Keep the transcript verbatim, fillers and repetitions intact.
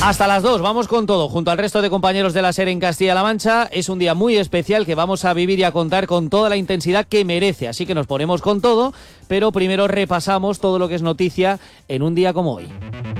Hasta las dos, vamos con todo, junto al resto de compañeros de la SER en Castilla-La Mancha. Es un día muy especial que vamos a vivir y a contar con toda la intensidad que merece, así que nos ponemos con todo, pero primero repasamos todo lo que es noticia en un día como hoy.